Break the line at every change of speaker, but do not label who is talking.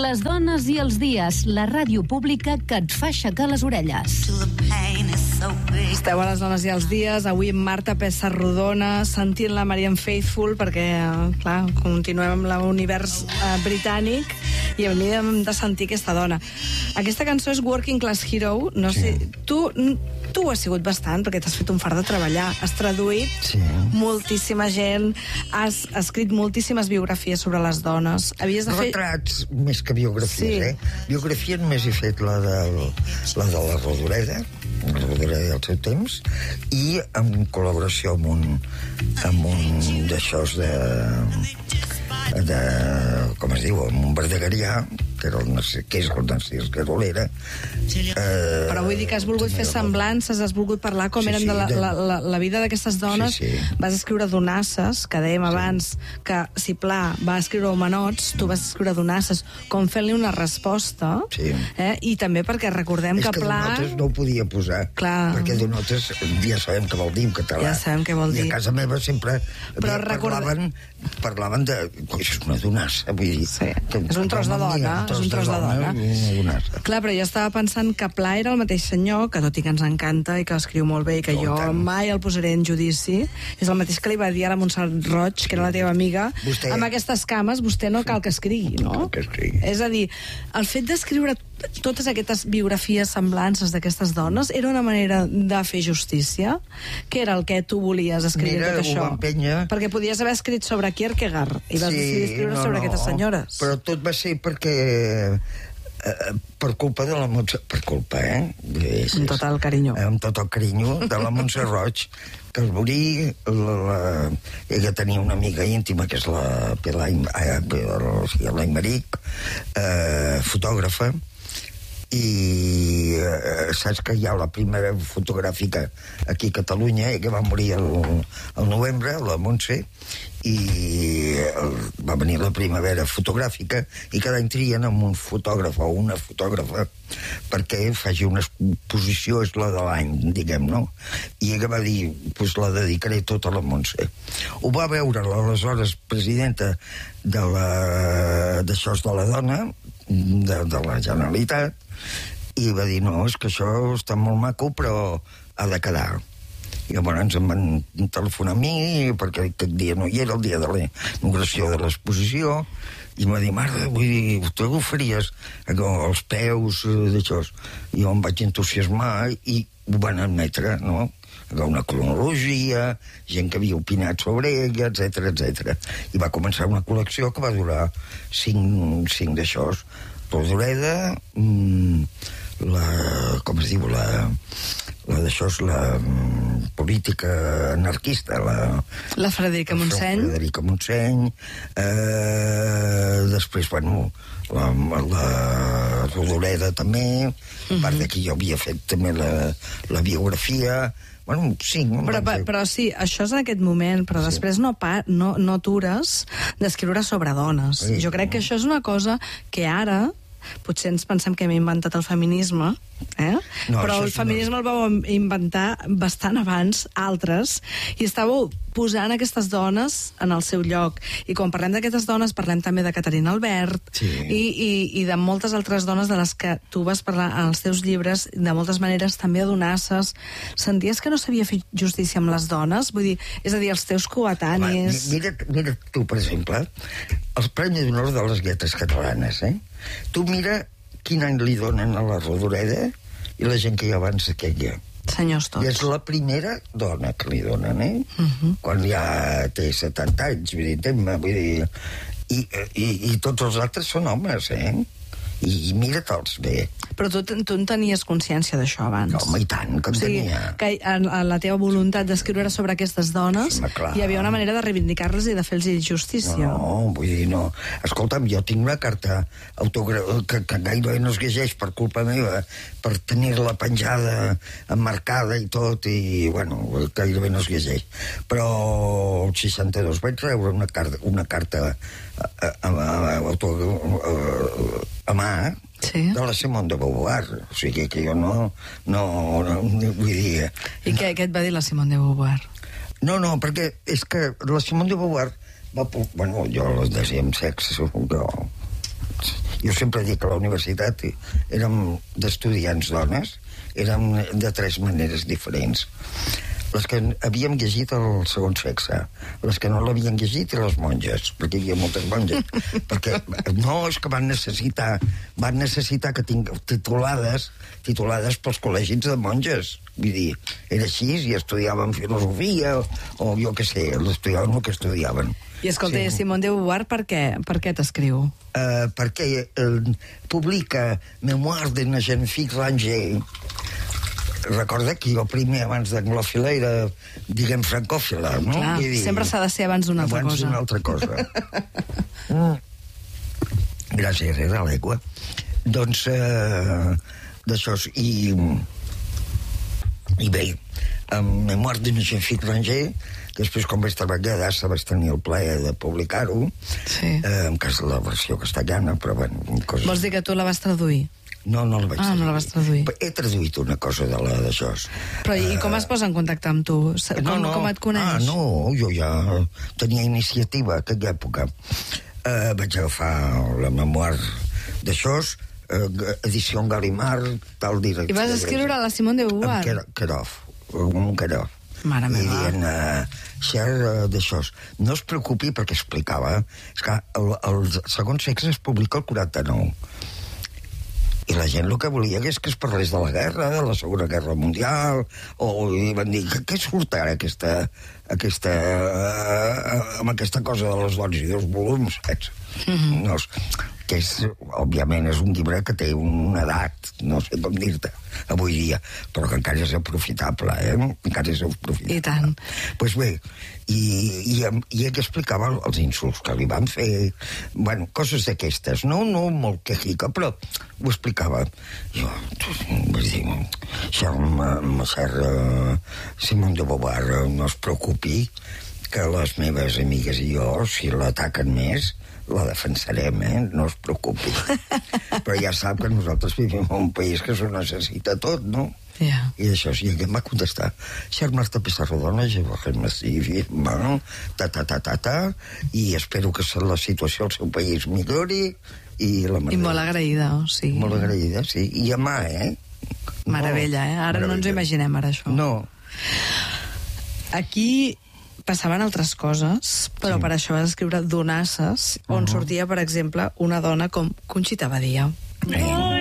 Les dones i els dies, la ràdio pública que et fa aixecar les orelles.
Esteu a les dones i els dies, avui amb Marta Pessarrodona, sentint la Marianne Faithfull, perquè, clar, continuem amb l'univers britànic i a mi hem de sentir aquesta dona. Aquesta cançó és Working Class Hero, no sé, tu ho has sigut bastant, perquè t'has fet un fart de treballar, has traduït moltíssima gent, has escrit moltíssimes biografies sobre les dones. Havies de fer...
Retrats més que biografies, Biografia només he fet la de la Rodoreda al seu temps, i en col·laboració amb un d'aixòs de com es diu, amb un verdegarià, que és el Narcís Garolera.
Però vull dir que has volgut fer semblances, has volgut parlar com eren de la vida d'aquestes dones. Vas escriure Donasses, que dèiem abans que si Pla va escriure Homenots, tu vas escriure Donasses, com fent-li una resposta, i també perquè recordem que Pla...
És que Donotes no ho podia posar, perquè Donotes ja sabem què vol dir en català.
Ja sabem què vol dir.
I a casa meva sempre parlaven de... És una donassa, vull dir...
És un tros de dona, és un tros de dona. Clar, però jo estava pensant que Pla era el mateix senyor, que tot i que ens encanta i que escriu molt bé i que jo mai el posaré en judici, és el mateix que li va dir a la Montserrat Roig, que era la teva amiga, amb aquestes cames vostè no cal que escrigui, no? És a dir, el fet d'escriure totes aquestes biografies semblances d'aquestes dones era una manera de fer justícia? Què era el que tu volies escriure tot això? Perquè podies haver escrit sobre Kierkegaard i vas decidir escriure sobre aquestes senyores.
Però tot va ser perquè per culpa de la Montserrat, per culpa,
amb tot el carinyo.
Amb tot el carinyo de la Montserrat Roig, que es morí, ella tenia una amiga íntima, que és la Aymeric, fotògrafa, i saps que hi ha la primera fotogràfica aquí a Catalunya, que va morir al novembre, la Montse, i va venir la primavera fotogràfica, i cada any trien amb un fotògraf o una fotògrafa perquè faci una exposició, és la de l'any, diguem, no? I ella va dir, doncs la dedicaré tota a la Montse. Ho va veure l'aleshores presidenta d'això de la dona, de la Generalitat, i va dir, no, és que això està molt maco, però ha de quedar. I llavors em van telefonar a mi, perquè aquest dia no hi era, el dia de la inauguració de l'exposició, i em va dir, Marta, vull dir, tu ho faries als peus d'això. I jo em vaig entusiasmar i ho van admetre, no? Una cronologia, gent que havia opinat sobre ella, etc. I va començar una col·lecció que va durar 5 d'això. Rodoreda, com es diu, d'això és la política anarquista,
la Frederica
Montseny, després, bueno, la Rodoreda també, a part d'aquí jo havia fet també la biografia. Bueno, sí.
Però sí, això és en aquest moment, però després no atures d'escriure sobre dones. Jo crec que això és una cosa que ara potser ens pensem que hem inventat el feminisme, però el feminisme el vau inventar bastant abans, altres, i estàveu posant aquestes dones en el seu lloc. I quan parlem d'aquestes dones parlem també de Caterina Albert i de moltes altres dones de les que tu vas parlar en els teus llibres, de moltes maneres també a Donasses. Senties que no s'havia fet justícia amb les dones? Vull dir, és a dir, els teus coetanis...
Mira tu, per exemple, els Premis d'Honor de les Lletres Catalanes, Tu mira quin any li donen a la Rodoreda i la gent que hi ha abans d'aquella.
Senyors tots.
I és la primera dona que li donen, quan ja té 70 anys, vull dir, i tots els altres són homes, i mira-te'ls bé.
Però tu en tenies consciència d'això abans?
No, i tant, que en tenia.
Que en la teva voluntat d'escriure sobre aquestes dones hi havia una manera de reivindicar-les i de fer-los justícia.
No, vull dir, no. Escolta'm, jo tinc una carta que gairebé no es llegeix per culpa meva, per tenir-la penjada, emmarcada i tot, i, bueno, gairebé no es llegeix. Però el 62 vaig rebre una carta a mà de la Simone de Beauvoir. O sigui que jo no vull dir...
I què et va dir la Simone de Beauvoir?
No, perquè és que la Simone de Beauvoir va... Bueno, jo les deia amb sexe, Jo sempre dic que a la universitat érem d'estudiants dones, érem de 3 maneres diferents. Les que havíem llegit el segon sexe, les que no l'havien llegit i les monges, perquè hi havia moltes monges. Perquè no, és que van necessitar que titulades pels col·legis de monges. Vull dir, era així, i estudiaven filosofia, o jo què sé, estudiaven el que estudiaven.
I escolta, sí. Simone de Beauvoir, per què t'escriu?
Perquè publica Memoires d'une jeune fille rangée. Recorda que jo primer, abans d'anglòfila, era, diguem, francòfila, no?
Clar, sempre s'ha de ser abans d'una altra cosa.
Abans d'una altra cosa. Gràcies, era l'aigua. Doncs, d'això, i bé, en Memoires d'une jeune fille rangée, després, quan vaig treballar d'Assa, vaig tenir el plaer de publicar-ho, en cas de la versió castellana, però bueno...
Vols dir que tu la vas traduir?
No, no la vaig traduir.
No la vas traduir.
He traduït una cosa d'això.
Però i com es posa en contacte amb tu? Com et coneix?
Jo ja tenia iniciativa a aquella època. Vaig agafar la memoir d'això, edició Gallimard, tal direcció.
I vas escriure a la Simone de Beauvoir?
Amb Querov.
Mare meva.
I dient, Cher, d'això. No es preocupi, perquè explicava, és que el segon sexe es publica el 49. I la gent el que volia és que es parlés de la guerra, de la Segona Guerra Mundial, i van dir, què surt ara amb aquesta cosa de les dones i 2 volums, saps? Que és, òbviament, és un llibre que té una edat, no sé com dir-te, avui dia, però que encara és aprofitable, encara és aprofitable.
I tant.
Doncs bé, i ell explicava els insults que li van fer, bueno, coses d'aquestes, no molt quejica, però ho explicava. Jo, vaig dir, Simone de Beauvoir, no es preocupi, que les meves amigues i jo, si l'ataquen més, la defensarem, no es preocupi. Però ja sap que nosaltres vivim en un país que s'ho necessita tot, no?
Yeah.
I això, i ell em va contestar, Cher Marta Pissarrodona, je vous i espero que la situació al seu país millori, i
molt agraïda, o sigui.
Molt agraïda, sí. I amà,
Meravella, Ara no ens imaginem, ara, això.
No.
Aquí passaven altres coses, però per això vas escriure Donasses, on sortia, per exemple, una dona com Conxita Badia.